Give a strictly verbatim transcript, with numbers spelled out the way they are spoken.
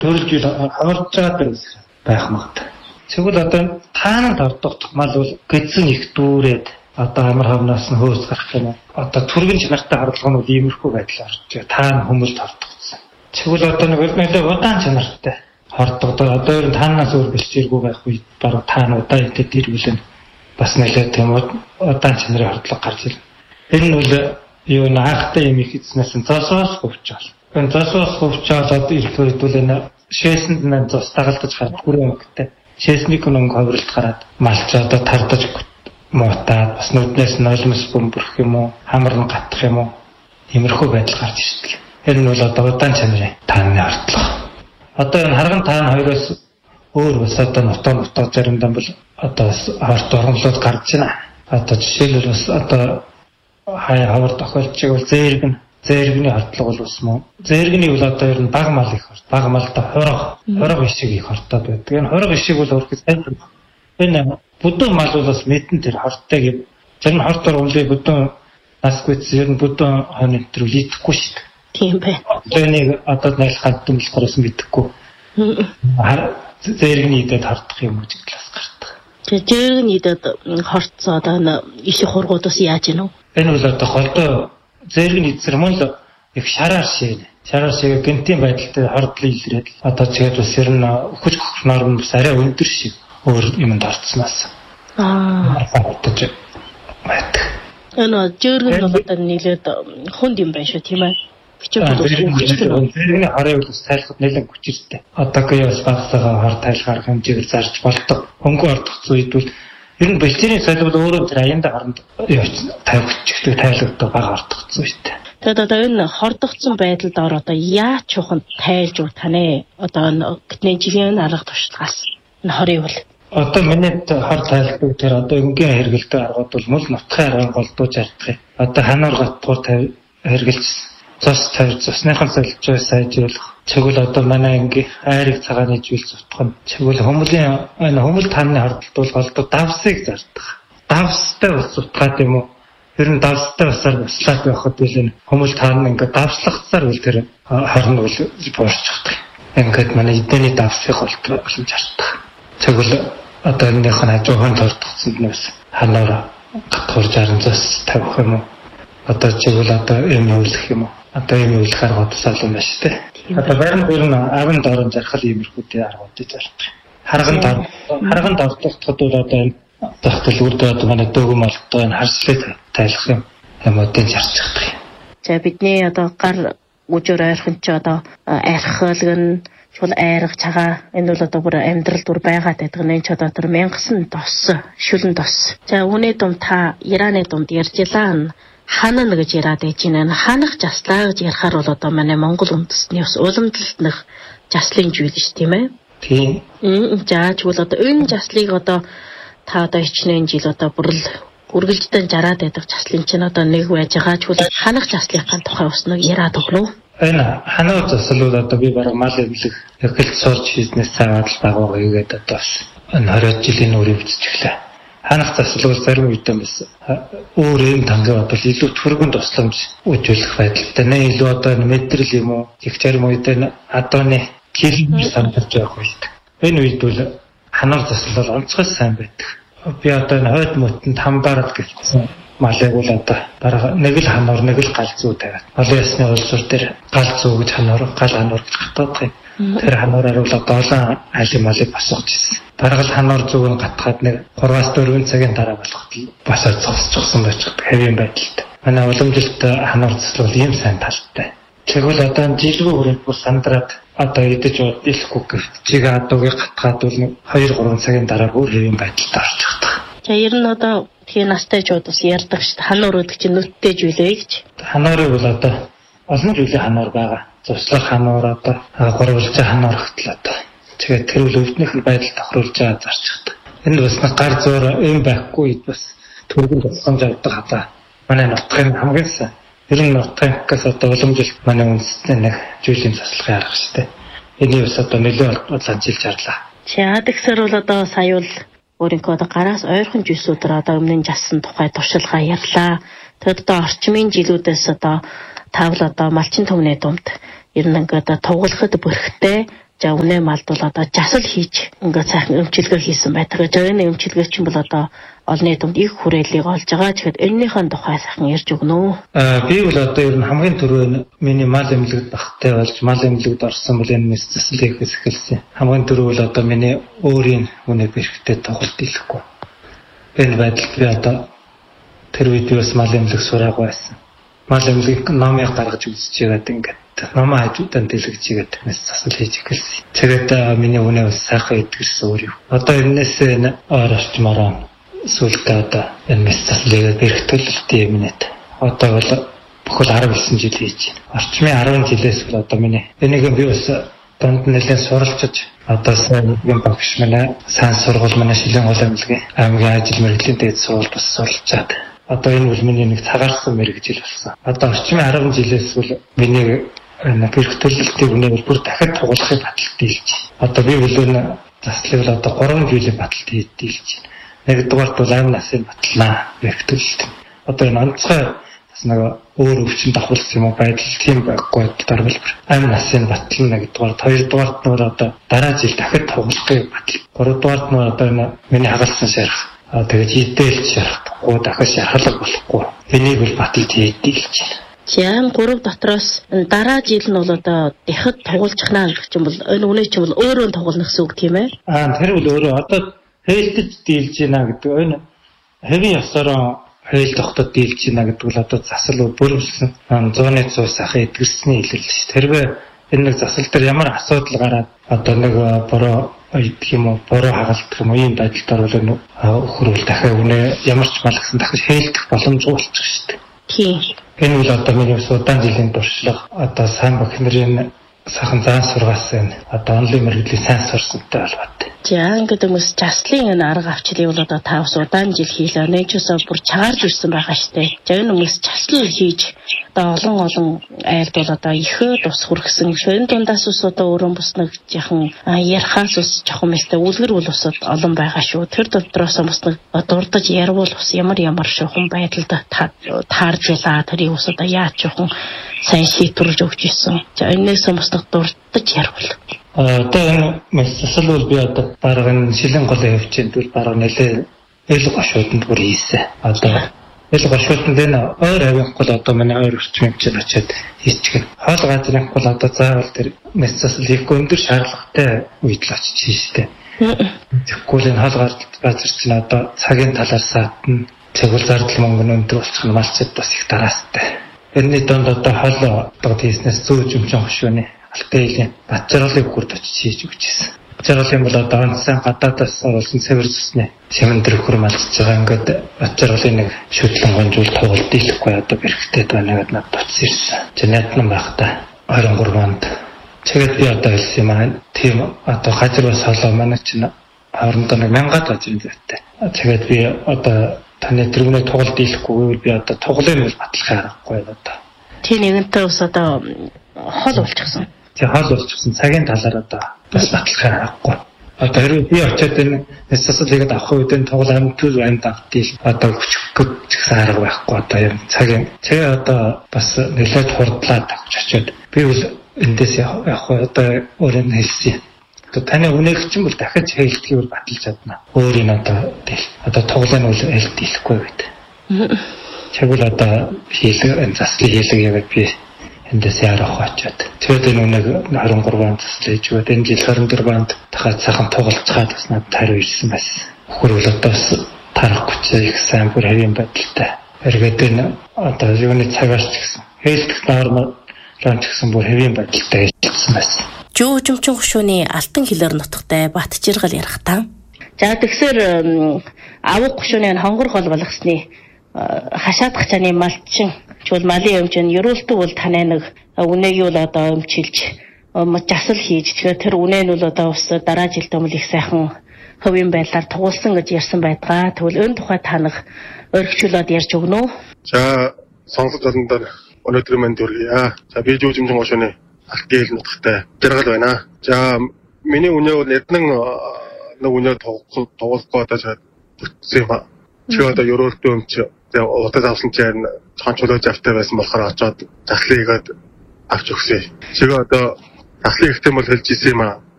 дөрвөн жил хорж байгаа байх магадгүй. Тэгвэл одоо таанад ордох мал бол гэзэн их дүүрээд одоо амар хавнаас нь хөөс гарах юм. Одоо түргэн чанартай харлага нь иймэрхүү байдлаар орж байгаа. Таан хүмүүст ордогдсон. Тэгвэл одоо нэг нэлээд удаан чанартай хордогдоо. Одоо ер нь таанаас өөр бэлчээргүй байх үед баруун таан удаан идэт ирүүлэн бас нэлээд тийм удаан чанарын хордлого гарч ирнэ. Энэ нь бол юу наахтай юм их эзнээс нь зоосоос хөвчөөл. Энэ зоосоос хөвчөөл одоо ирэхээр хэдүүлээ шээсэнд нь зос дагалдаж гарах бүрэн өнгөтэй. Шээсний өнгө ховролт гараад малч одоо тардаж муутаад бас нүднээс нь олмос бөмбөрөх юм уу, хамар нь гатах юм уу, иймэрхүү байдал гарч ирдэг. Энэ нь бол одоо удаан чанарын тааны хордлого. Одоо энэ харган таан хоёроос өөр бас одоо нутаа нутаа заримдаа бол одоо хорт оромлууд гарч байна. Одоо жишээлбэл бас одоо хай хавар тохиолчиг бол зээргэн зээргэний хордлого бол бас мөн. Зээргэний бол одоо ер нь баг мал их хорт. Баг малда хорог, хорог ишиг их хортоод байдаг. Энэ хорог ишиг бол өөрөөр хэлбэл энэ бүдүүн мал бол бас мэдэн тэр хорттой гэв. Зарим хортоор үлээ бүдүүн насгүйц ер нь бүдүүн хонь энэ төр үлээхгүй шүү дээ. Тийм бай. Тэнийг одоо найлхад дүмлэхоос мэдэхгүй. Зээргэний идэд хортох юм уу гэж талаас гардаг. Тэгээ зээргэний идэд хортсоо одоо их хургуудаас яаж гинөө? Энэ бол одоо холдоо зээргэний эзэр мөн л их шараар шээ. Шараар шээ гэнтийн байдалтай хордлоо илрээд одоо тэгээд бас ер нь өгч өгөх норм бас арай өндөр шиг өөр юмд орцсноос. Аа. Одоо байдаг. Энэ зээргэн бол одоо нийлээд хүнд юм байна шүү тийм ээ. Зээргэний хараа бол тайлхад нэлээд хүчтэй. Одоогийн бас багсаага хар тайлхаар хэмжээг зарж болдог. Хөнгө ордох үед бол ер нь бэлчээрийн соёл бол өөрөө тэр аянд харанд тавьчихдаг тайлгдаг бага ордогдсон шүү дээ. Тэгээд одоо энэ хордогдсон байдалд ор одоо яаж чуханд тайлж утанэ? Одоо гэтний жилийн арга туршлагаас энэ хорийг бол одоо миний хор тайлбар тэр одоо өнгийн хэрэгэлдэг аргууд бол мөл нутгийн аргыг голдуулж ардах. Одоо ханаар гатгуур хэрэгэлж цус тавьж цусныхан солилцоо сайжруулах. Тэгвэл одоо манай анги айрыг цагааны жийл зутгах нь. Тэгвэл хүмүүлийн энэ хүмүүл тааны хордлолт бол голдуу давсыг зардах. Давстай ус зутгаад юм уу? Ер нь давстай усаар услаад байхад бол энэ хүмүүл тааны ингээ давслахцаар үл тэр хорн бол буурчихдаг. Ингээд манай эдний давсыг голдуу болж ардах. Тэгвэл одоо энэних нь хажуухан толдгцсонд нь ханаар гатгуурж аранцаас тавих юм уу? Одоо чигвэл одоо юм үйлэх юм уу? Одоо юм үйлэх аргуудаас олон байна шүү дээ. Одоо барин бүр нь авин дорон зархал иймэрхүүдийн аргуудыг зардаг. Харган дор харган дордоход бол одоо энэ тогтол үрдээ одоо манай дөгөм олдоо энэ харслыг тайлах юм юмудыг зарчихдаг юм. За бидний одоо гар үжээр ойрхон ч одоо архилгэн шул айрах цагаа энэ бол одоо бүр амьдрал дүр байгаад байдаг. Энэ ч одоо тэр мянгасан дос шүлэн дос. За үүний дум та Ираны думд ярьжлаа. Ханана гэж яриад байж байна. Ханах заслаа гэж ярихаар бол одоо манай Монгол үндэстний бас уламжлалтных заслын зүйл ш тийм ээ. Тийм. За тэгвэл одоо энэ заслыг одоо та одоо хичнээн жил одоо бүрл үргэлжлэн жараад байдаг заслын чинь одоо нэг байж байгаа ч бол ханах заслынхаа тухай бас нэг яриад өглөө. Энэ ханаа засал бол одоо би бараг мал эвлэх эхэлж сурч бизнес цаагаад л байгаагаа игээд одоо бас энэ хоригд жилийн үр өвдөж эхлэв. Ханах засал бол зарим үедээ бас өөр юм тангаа бол илүү түргэн тусламж үзүүлэх байдалтай. Нэ илүү одоо мэдрэл юм уу? Их зарим үедээ адууны километр сандарч явах үед. Энэ үед бол ханах засал бол онцгой сайн байдаг. Би одоо энэ хойд мөтөнд хамбарал гэсэн малыг бол одоо бараг нэг л ханаар нэг л гал зүү тавиад. Олон ясны улсууд дээр гал зүү гэж ханаар гал ханаар гэж хатаад байгаа. Тэр ханаараар бол одоо олон айлын малыг босгож ирсэн. Бараг л ханаар зүүн гатгаад нэг гурваас дөрвөн цагийн дараа болоход бас зогсчихсон байж байгаа хэвийн байдалтай. Манай уламжлалт ханаар засал бол ийм сайн талтай. Тэгвэл одоо жилгүй хүрээд бүр сандраад одоо идэж удахгүй гэвч чиг адуугийг гатгаад бол хоёр гурван цагийн дараа бүр хэвийн байдалтай орчих таг. За ер нь одоо тэгээ настай жууд бас ярьдаг шүү дээ. Ханаар өөдөг чинь нүдтэй зүйлээ гэж. Ханаарыг бол одоо олон зүйлийн ханаар байгаа. Цуслах ханаар одоо гурвалж ханаар хөтөл одоо. Тэгээд тэр үл өвднөх байдал тохируулж байгаа зарчихдаг. Энэ бас гар зуур юм байхгүй үед бас төргөн тусгамж авдаг хата. Манай нутгийн хамгийн сайн. Ер нь нутгаас одоо уламжлалт манай үндэсний нэг зүйлийн заслахын арга шүү дээ. Энийг бас одоо нөлөө олзанчилж харлаа. Чадагсар бол одоо сая бол өөрийнхөө одоо гараас ойрхон жишүүдээр одоо өмнө нь жасан тухай туршилгаа ярьлаа. Тэгэд одоо орчмын жилүүдээс одоо тавл одоо малчин төмний думд ер нь ингээд тугалахад бүрхтэй За үнэ малд бол одоо жасал хийж ингээд сайхан өмчилгээ хийсэн байдаг. За энэ өмчилгээ чинь бол одоо олонний дунд их хүрээлийг олж байгаа. Тэгэхээр энэнийхэн тухай сайхан ярьж өгнө үү? Аа би бол одоо ер нь хамгийн түрүү миний мал эмнэлэгт багтай болж мал эмнэлэгт орсон бол энэ мэс засал хийхээс эхэлсэн. Хамгийн түрүү бол одоо миний өөрийн үнэ бэрхтээ тоглолт хийхгүй. Энэ байдал би одоо тэр үед бас мал эмнэлэг сурааг байсан. Мал эмнэлэг номыг гаргаж үзэж байгаад ингээд намаа хажуудаа дэлгэж игээд мэс засал хийж эхэлсэн. Тэгээд миний үнэ бас сайхан идгэрсэн өөрөө. Одоо энэс энэ ойр орчмороо сүүлдээ одоо энэ мэс заслыг бэрхтүүлэлтийн юмнэт. Одоо бол бүхэл арав девять жил хийж байна. Орчмын арван жилээс бол одоо миний энийг би бас донд нэлээд суралцж одоо сайн юм багш манай сайн сургууль манай Шилэн гол эмнэлгийн аймгийн ажил мэргэжлийн дэд сургууль бас суралцаад. Одоо энэ бол миний нэг цагаарсан мэргэжил болсон. Одоо орчмын арван жилээс бол миний энэ бэрхтүүлэлтийн үнээр бүр дахиад тоглохыг баталт дийлж. Одоо би бол энэ заслыг л одоо гурван жилийн баталт хийж дийлж байна. Нэгдүгээрт бол амь насын баталнаа бэрхтүүлэлт. Одоо энэ онцгой бас нэг өөр өвчин давхуулсан юм байдал тийм байхгүй талаар бол амь насын батална нэгдүгээрт, хоёрдугаарт нь одоо дараа жил дахиад тоглохыг батал. Гуравдугаарт нь одоо энэ миний хагалсан шарх. Аа тэгээд идэлж шархдахгүй дахиад шархалга болохгүй. Энийг бол баталт хийж дийлж байна. Яам гурав дотроос дараа жил нь бол одоо дахиад тоглолцохнаа гэх юм бол энэ үнэ чинь бол өөрөө тоглоно гэсэн үг тийм ээ? Аа тэр бол өөрөө одоо хээлтэж дийлж байна гэдэг энэ хэвийн ёсороо хэйл тогтод дийлж байна гэдэг бол одоо засал бүрэлсэн зууны цус ахын эдгэрсний хэлэл шүү. Тэрвээ энэ нэг засал дээр ямар асуудал гараад одоо нэг бороо идэх юм уу бороо хагалдах юм уу ийм байдалд бол өхөрөл дахиад үнэ ямар ч мал гэсэн дахиж хээлдэх боломжгүй болчих шүү дээ. Тийм. Энэ бол одоо миний удаан жилийн туршлага одоо сайн багш нарын сайхан заан сургаасан одоо онлайн мэргэжлийн сайн сурсантай холбоотой. За ингээд хүмүүс заслын энэ арга авчлыг бол одоо та бас удаан жил хийлээ. Нээчээсээ бүр чагарж ирсэн байгаа штэ. За энэ хүмүүс заслал хийж одоо олон олон айлд бол одоо ихөө тус хүргэсэн. Энэ дундаас ус одоо өөрөө бас нэг яхан ярихаас ус жоохон мэстэй үлгэр бол усад олон байгаа шүү. Тэр дотроос бас нэг дурдж ярвал ус ямар ямар шухан байдалд таарж ялаа. Тэрийг ус одоо яаж жоохон сайн шийдвэрлэж өгч ирсэн. За энэс бас нэг дурдж ярвал. Одоо энэ мэсэл бол би одоо бараг энэ Шилэн голын хөвчөнд бол бараг нэлээ эл гошууданд бүр хийсэн. Одоо эл гошууданд энэ ойр авих гол одоо манай ойр орчмын чинь очиад хийчихэн. Хоол газрын гол одоо заавал тэр мэсэл хийхгүй өндөр шаардлагатай үед л очиж хийжтэй. Тэгвэл энэ хоол газар чинь одоо цагийн талаар саатна. Тэгвэл зардал мөнгө өндөр болчих нь малчид бас их дараастай. Энэний донд одоо хоол одоо хийснээс зүүж өмчөн хөшөөний алтэйлийн батжруулыг хүрд очиж хийж өгчээсэн. Батжруулын бол одоо онцсан гадаадаас оруулсан цэвэр зүсний шимэндэр хөрмалж байгаа ингээд батжруулын нэг шүтлэн гонжуул тоглолт дийлэхгүй одоо бэрхтээд байна гэдэг надад батсан ирсэн. Жинэтнэн байхдаа двадцать три онд тэгээд би одоо хэлсэн юм аа. Тийм одоо газар бас холоо манай чинь хоорондоо нэг мянгаад газрын зүйтэй. Тэгээд би одоо таны тэргүүний тоглолт дийлэхгүй би одоо тоглоом бол батлахын аргагүй одоо. Тийм нэгэнтээ ус одоо хол болчихсон. Тэг хол болчихсон цагийн талаар одоо бас батлахын аргагүй. Одоо хэрвээ би очиод энэ нэсэсэлгээд авах үед энэ тоглоом амьд төв амьд автыг одоо хүчгөх гэсэн арга байхгүй одоо юм цагийн тэгээ одоо бас нэлээд хурдлаад авч очиод би бол эндээс явах одоо өөрөө нь хэлсэн. Одоо таны үнээх чинь бол дахиж хэлтгийг бол баталж чадна. Өөр энэ одоо тэл одоо тоглоом бол хэлт дийлэхгүй гэдэг. Тэгвэл одоо хийлэг энэ заслыг хийлэг яваад би эндээс ярах очиод. Тэгээд энэ нэг двадцать три онд заслаж өгөөд энэ жил двадцать четыре онд дахиад сайхан тоглолцоход бас надад хариу ирсэн байсан. Хөрвөл одоо бас тарахгүй ч их сайн бүр хэвийн байдалтай. Эргээд энэ одоо юуны цагаас ч гэсэн хэлтэх нормал ланч гэсэн бүр хэвийн байдалтай хэлсэн байсан. Жөө жимчин хөшөөний алтан хилээр нутагтай бат жиргал ярих та. За тэгсэр авах хөшөөний хонгор гол болгосны хашаадах чаны малчин чул малын өмчн ерөөлтөг бол танай нэг үнэгийг бол одоо өмчилж жасал хийж тэгэхээр тэр үнэ нь бол одоо бас дараа жилд өмнө их сайхан хөвийн байдлаар тугуулсан гэж ярьсан байдгаа. Тэгвэл энэ тухай танах өргөжлөлөд ярьж өгнө үү? За сонсож олондоо өнөөдөр манд дүргийа. За би жүү жимчин гошооны алтан хил нутагтай жаргал байна. За миний үнэ бол эднэн нэг үнэ тоглохгүй одоо бүтсэн юм. Чи одоо ерөөлтөг өмч тэгээ удаа авсан чинь цаан чулууж автай байсан болохоор очоод заслыг авч өгсөн. Чигээ одоо заслыг ихтэй бол хэлж ирсэн юм аа.